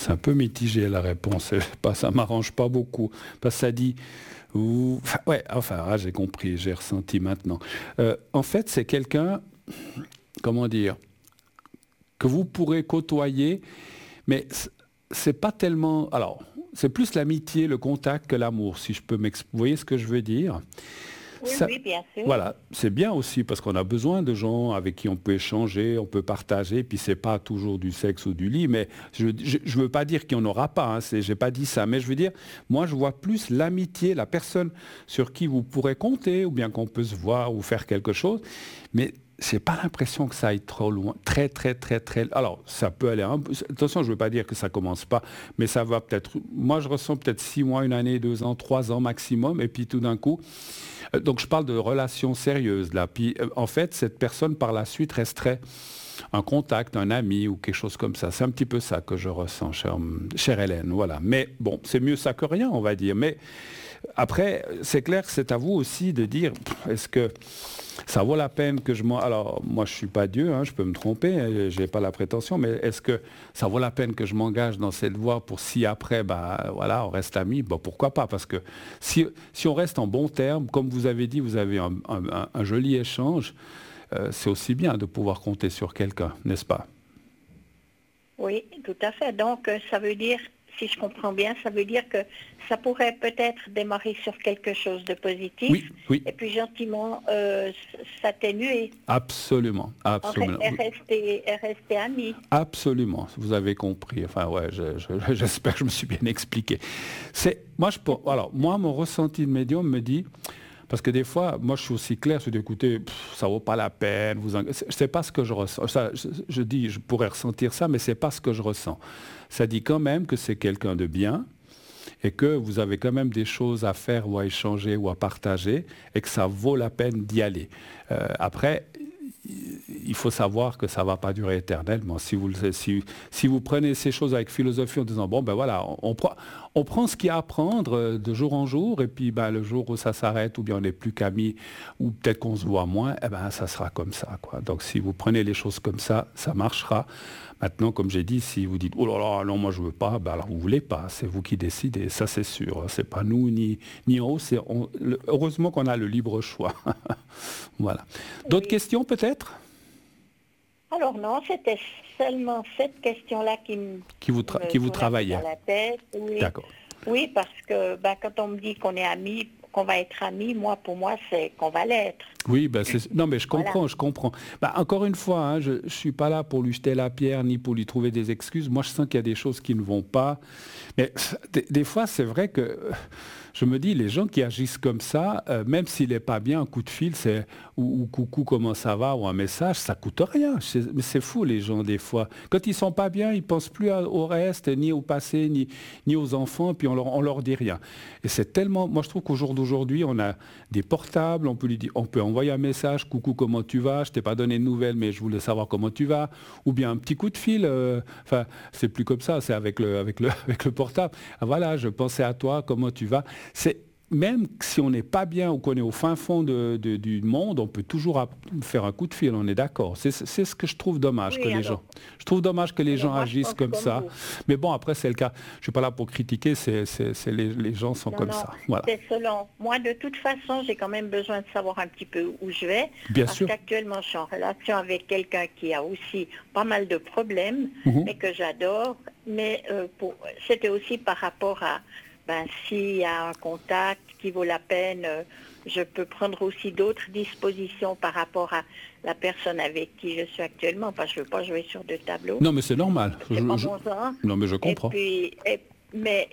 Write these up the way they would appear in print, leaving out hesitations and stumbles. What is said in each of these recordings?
C'est un peu mitigé la réponse. Ça m'arrange pas beaucoup. Parce que ça dit. J'ai compris, j'ai ressenti maintenant. En fait, c'est quelqu'un, comment dire, que vous pourrez côtoyer, mais c'est pas tellement. Alors, c'est plus l'amitié, le contact que l'amour, si je peux m'expliquer. Vous voyez ce que je veux dire? Oui, Ça, oui, bien sûr. voilà, c'est bien aussi parce qu'on a besoin de gens avec qui on peut échanger, on peut partager, puis c'est pas toujours du sexe ou du lit, mais je veux pas dire qu'il n'y en aura pas, hein, j'ai pas dit ça, mais je veux dire, moi je vois plus l'amitié, la personne sur qui vous pourrez compter, ou bien qu'on peut se voir ou faire quelque chose, mais j'ai pas l'impression que ça aille trop loin, très, très, très, très. Alors, ça peut aller un peu. Attention, je veux pas dire que ça commence pas, mais ça va peut-être. Moi, je ressens peut-être 6 mois, une année, 2 ans, 3 ans maximum, et puis tout d'un coup. Donc, je parle de relations sérieuses là. Puis, en fait, cette personne par la suite resterait un contact, un ami ou quelque chose comme ça. C'est un petit peu ça que je ressens, chère Hélène. Voilà. Mais bon, c'est mieux ça que rien, on va dire. Mais après, c'est clair que c'est à vous aussi de dire, est-ce que ça vaut la peine que je m'en... Alors, moi, je ne suis pas Dieu, hein, je peux me tromper, je n'ai pas la prétention, mais est-ce que ça vaut la peine que je m'engage dans cette voie pour si après, voilà, on reste amis? Pourquoi pas? Parce que si on reste en bons termes, comme vous avez dit, vous avez un joli échange, c'est aussi bien de pouvoir compter sur quelqu'un, n'est-ce pas? Oui, tout à fait. Donc, ça veut dire, si je comprends bien, ça veut dire que ça pourrait peut-être démarrer sur quelque chose de positif Oui, oui. et puis gentiment s'atténuer. Absolument, absolument. Et rester amis. Absolument, vous avez compris. Enfin, ouais, j'espère que je me suis bien expliqué. Alors, moi, mon ressenti de médium me dit, parce que des fois, moi, je suis aussi clair, je dis, écoutez, ça vaut pas la peine. C'est pas ce que je ressens. Ça, je dis, je pourrais ressentir ça, mais c'est pas ce que je ressens. Ça dit quand même que c'est quelqu'un de bien et que vous avez quand même des choses à faire ou à échanger ou à partager et que ça vaut la peine d'y aller. Après, il faut savoir que ça ne va pas durer éternellement. Si vous prenez ces choses avec philosophie en disant, bon, ben voilà, on prend ce qu'il y a à prendre de jour en jour, et puis le jour où ça s'arrête, ou bien on n'est plus qu'amis, ou peut-être qu'on se voit moins, ça sera comme ça, quoi. Donc si vous prenez les choses comme ça marchera. Maintenant, comme j'ai dit, si vous dites, oh là là, non, moi je ne veux pas, alors vous ne voulez pas, c'est vous qui décidez, ça c'est sûr. C'est pas nous, ni en haut, heureusement qu'on a le libre choix. Voilà. D'autres Oui. questions peut-être? Alors non, c'était seulement cette question-là Qui vous me tournait un peu dans travaillait. la tête. Oui, D'accord. oui, parce que quand on me dit qu'on est amis, qu'on va être amis, pour moi, c'est qu'on va l'être. Oui, non, mais je Voilà. comprends, je comprends. Encore une fois, hein, je ne suis pas là pour lui jeter la pierre ni pour lui trouver des excuses. Moi, je sens qu'il y a des choses qui ne vont pas. Mais des fois, c'est vrai que je me dis, les gens qui agissent comme ça, même s'il n'est pas bien, un coup de fil, ou coucou, comment ça va, ou un message, ça coûte rien. Mais c'est fou, les gens, des fois. Quand ils sont pas bien, ils pensent plus au reste, ni au passé, ni aux enfants, puis on leur dit rien. Et c'est tellement... Moi, je trouve qu'au jour d'aujourd'hui, on a des portables, on peut envoyer un message, coucou, comment tu vas, je t'ai pas donné de nouvelles, mais je voulais savoir comment tu vas, ou bien un petit coup de fil, c'est plus comme ça, c'est avec le portable. Ah, voilà, je pensais à toi, comment tu vas. Même si on n'est pas bien ou qu'on est au fin fond du monde, on peut toujours faire un coup de fil, on est d'accord. C'est ce que je trouve dommage que Oui, les alors, gens. Je trouve dommage que les gens moi, je agissent pense comme comme ça. vous. Mais bon, après, c'est le cas. Je ne suis pas là pour critiquer, les gens sont Non, comme non, ça. Voilà. c'est selon. Moi, de toute façon, j'ai quand même besoin de savoir un petit peu où je vais, Bien parce sûr. qu'actuellement, je suis en relation avec quelqu'un qui a aussi pas mal de problèmes, Mhm. mais que j'adore. Mais c'était aussi par rapport à, s'il y a un contact qui vaut la peine, je peux prendre aussi d'autres dispositions par rapport à la personne avec qui je suis actuellement, parce que je ne veux pas jouer sur deux tableaux. Non, mais c'est normal. C'est pas mon genre. Non, mais je Et comprends. puis, mais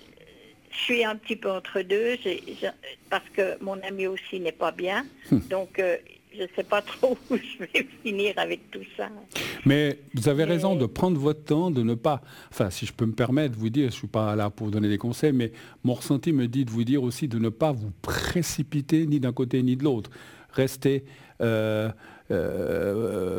je suis un petit peu entre deux, parce que mon ami aussi n'est pas bien. Donc, je ne sais pas trop où je vais finir avec tout ça. Mais vous avez raison de Mais prendre votre temps, de ne pas... Enfin, si je peux me permettre de vous dire, je ne suis pas là pour vous donner des conseils, mais mon ressenti me dit de vous dire aussi de ne pas vous précipiter ni d'un côté ni de l'autre. Restez...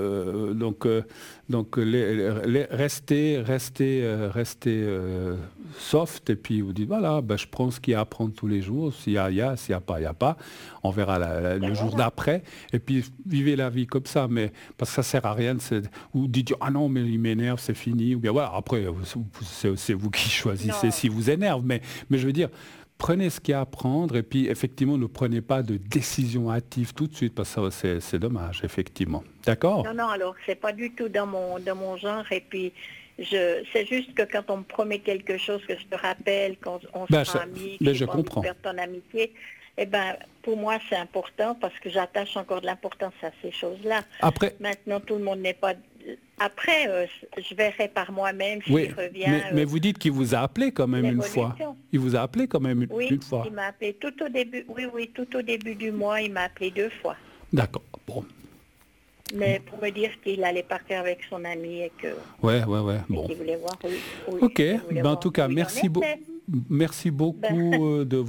restez soft, et puis vous dites, voilà, ben, je prends ce qu'il y a à prendre tous les jours, s'il y a, il y a, s'il n'y a pas, il n'y a pas, on verra le jour d'après, et puis vivez la vie comme ça, mais parce que ça sert à rien, ou dites, ah non, mais il m'énerve, c'est fini, ou bien voilà, après, c'est vous qui choisissez s'il vous énerve, mais je veux dire, prenez ce qu'il y a à prendre, et puis effectivement, ne prenez pas de décision hâtive tout de suite, parce que c'est dommage, effectivement. D'accord? Non, alors c'est pas du tout dans mon genre, et puis c'est juste que quand on me promet quelque chose, que je te rappelle, qu'on sera amis, que je comprends. Perdre ton amitié, eh ben, pour moi c'est important parce que j'attache encore de l'importance à ces choses-là. Après, maintenant, tout le monde n'est pas... Après, je verrai par moi-même si je reviens... mais vous dites qu'il vous a appelé quand même une fois. Il vous a appelé quand même une fois. Oui, il m'a appelé tout au début. Oui, tout au début du mois, il m'a appelé 2 fois. D'accord, bon. Mais pour me dire qu'il allait partir avec son ami et que... Ouais, bon. Qu'il voulait voir, Ok, en tout cas, merci beaucoup de